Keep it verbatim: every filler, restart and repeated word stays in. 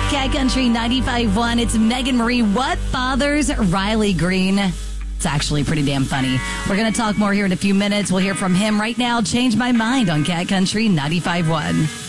Cat Country ninety-five point one. It's Megan Marie. What bothers Riley Green? It's actually pretty damn funny. We're going to talk more here in a few minutes. We'll hear from him right now. Change My Mind on Cat Country ninety-five point one.